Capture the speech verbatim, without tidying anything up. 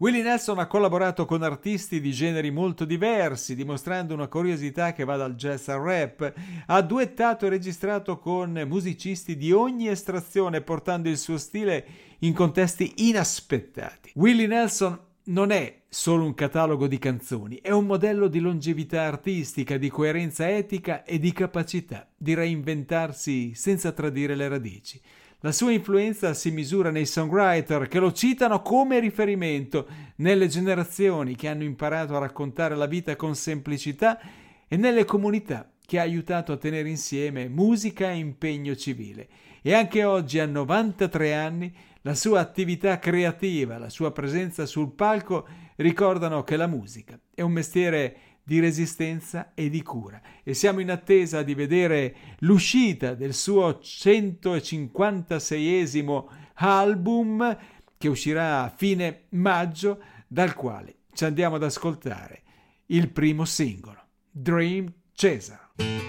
Willie Nelson ha collaborato con artisti di generi molto diversi, dimostrando una curiosità che va dal jazz al rap. Ha duettato e registrato con musicisti di ogni estrazione, portando il suo stile in contesti inaspettati. Willie Nelson non è solo un catalogo di canzoni, è un modello di longevità artistica, di coerenza etica e di capacità di reinventarsi senza tradire le radici. La sua influenza si misura nei songwriter che lo citano come riferimento, nelle generazioni che hanno imparato a raccontare la vita con semplicità e nelle comunità che ha aiutato a tenere insieme musica e impegno civile. E anche oggi, a novantatré anni, la sua attività creativa, la sua presenza sul palco ricordano che la musica è un mestiere di resistenza e di cura, e siamo in attesa di vedere l'uscita del suo centocinquantaseiesimo album che uscirà a fine maggio, dal quale ci andiamo ad ascoltare il primo singolo, Dream Chaser.